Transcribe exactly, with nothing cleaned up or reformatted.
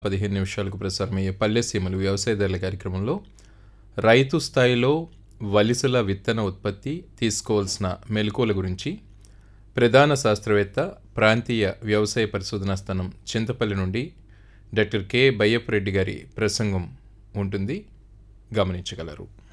పదిహేను నిమిషాలకు ప్రసారమయ్యే పల్లె సీమలు వ్యవసాయదారుల కార్యక్రమంలో రైతు స్థాయిలో వలిసల విత్తన ఉత్పత్తి తీసుకోవాల్సిన మెలకువల గురించి ప్రధాన శాస్త్రవేత్త ప్రాంతీయ వ్యవసాయ పరిశోధనా స్థానం చింతపల్లి నుండి డాక్టర్ కె బయ్యప్పరెడ్డి గారి ప్రసంగం ఉంటుంది, గమనించగలరు.